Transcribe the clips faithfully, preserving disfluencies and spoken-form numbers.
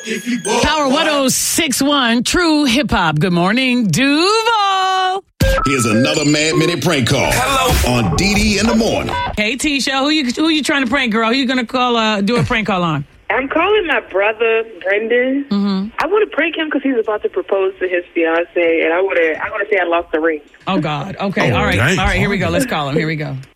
Power one oh six point one, True Hip Hop. Good morning, Duval. Here's another Mad Minute prank call. Hello. On D D in the morning. Hey, Tisha, who you who you trying to prank, girl? Who you gonna call? Uh, do a prank call on? I'm calling my brother Brendan. Mm-hmm. I want to prank him because he's about to propose to his fiance, and I want to. I want to say I lost the ring. Oh God. Okay. Oh, all right. dang. All right. Here we go. Let's call him. Here we go.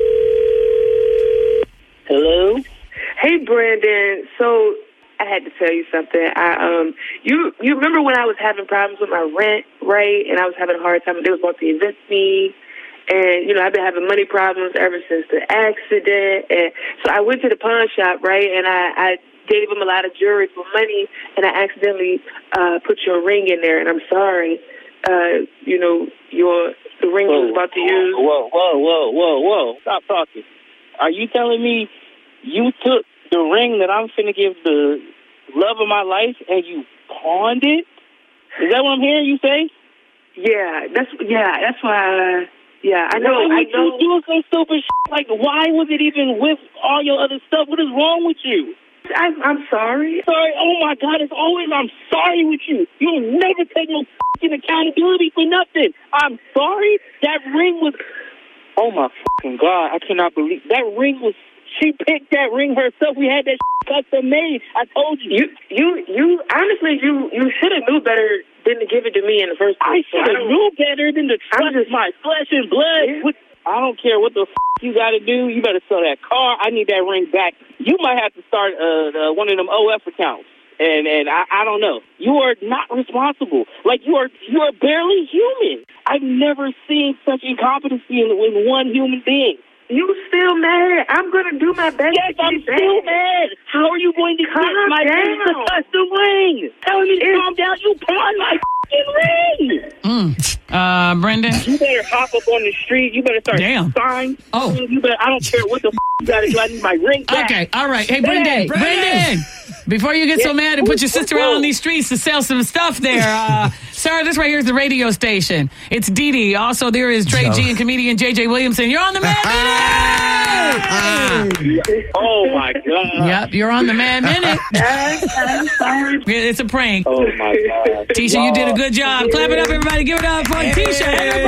Hello. Hey, Brendan. So I had to tell you something. I um, you you remember when I was having problems with my rent, right? And I was having a hard time. And they was about to evict me. And, you know, I've been having money problems ever since the accident. And so I went to the pawn shop, right, and I, I gave him a lot of jewelry for money, and I accidentally uh, put your ring in there, and I'm sorry. Uh, you know, your the ring whoa, you was about to use. Whoa, whoa, whoa, whoa, whoa. Stop talking. Are you telling me you took the ring that I'm finna give the love of my life and you pawned it? Is that what I'm hearing you say? Yeah, that's, yeah, that's why... I, Yeah, I know. Why I know. You doing some stupid shit? Like, why was it even with all your other stuff? What is wrong with you? I, I'm sorry. Sorry. Oh my God! It's always I'm sorry with you. You'll never take no fucking accountability for nothing. I'm sorry. That ring was. Oh my fucking God! I cannot believe that ring was. She picked that ring herself. We had that custom made. I told you. You, you, you. Honestly, you, you should have knew better than to give it to me in the first place. I should have knew better than to trust just, my flesh and blood. Yeah. With, I don't care what the f*** you got to do. You better sell that car. I need that ring back. You might have to start uh, uh, one of them O F accounts. And and I, I don't know. You are not responsible. Like, you are you are barely human. I've never seen such incompetency in, in one human being. You still mad? I'm going to do my best. Yes, to I'm get still back. mad. How are you going to Calm get my down. ring to touch the ring? Tell me to It's- calm down. You pawned my f***ing ring. Mm. Uh, Brendan. You better hop up on the street. You better start Damn. signs. Oh. You better. I don't care what the f*** you got to do. I need my ring back. Okay. All right. Hey, Brendan. Hey, Brendan. Before you get so Yeah. mad and put your sister out Whoa. on these streets to sell some stuff there, uh, sir, this right here is the radio station. It's Dee Dee. Also, there is Trey Yo. G and comedian J J Williamson. You're on the Man Minute! Oh my God. Yep, you're on the Man Minute. I'm sorry. Yeah, it's a prank. Oh my God. Tisha, you did a good job. Clap it up, everybody. Give it up for Tisha.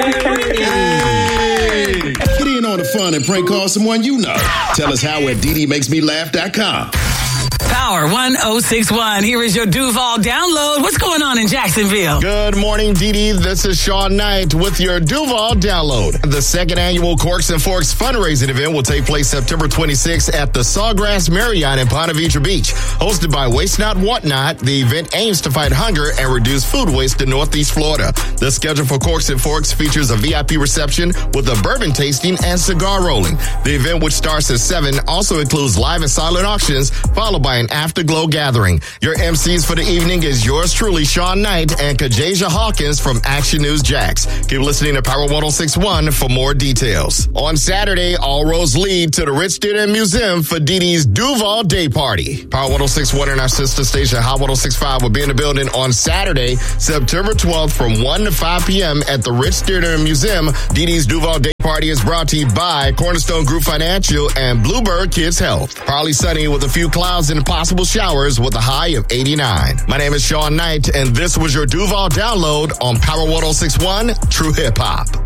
Hey. Get in on the fun and prank call someone you know. Tell us how at D D makes me laugh dot com. Power one oh six point one. Here is your Duval download. What's going on in Jacksonville? Good morning, Dee Dee. This is Sean Knight with your Duval download. The second annual Corks and Forks fundraising event will take place September twenty-sixth at the Sawgrass Marriott in Ponte Vedra Beach. Hosted by Waste Not, Want Not, the event aims to fight hunger and reduce food waste in Northeast Florida. The schedule for Corks and Forks features a V I P reception with a bourbon tasting and cigar rolling. The event, which starts at seven, also includes live and silent auctions, followed by an afterglow gathering. Your M Cs for the evening is yours truly, Sean Knight, and Kajasia Hawkins from Action News Jax. Keep listening to Power one oh six point one for more details. On Saturday, all roads lead to the Rich Theater and Museum for Dee Dee's Duval Day Party. Power one oh six point one and our sister station, Hot one oh six point five, will be in the building on Saturday, September twelfth from one to five p.m. at the Rich Theater and Museum. Dee Dee's Duval Day Party is brought to you by Cornerstone Group Financial and Bluebird Kids Health. Partly sunny with a few clouds and possible showers with a high of eighty-nine. My name is Sean Knight, and this was your Duval download on Power one oh six point one True Hip Hop.